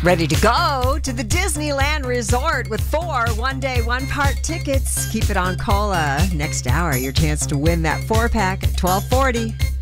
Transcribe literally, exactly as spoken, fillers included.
Ready to go to the Disneyland Resort with four one-day, one-part tickets. Keep it on Cola. Next hour, your chance to win that four-pack at twelve forty.